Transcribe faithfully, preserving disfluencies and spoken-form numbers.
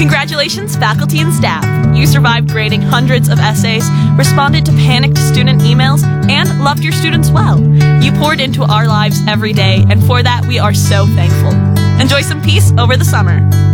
Congratulations, faculty and staff. You survived grading hundreds of essays, responded to panicked student emails, and loved your students well. You poured into our lives every day, and for that we are so thankful. Enjoy some peace over the summer.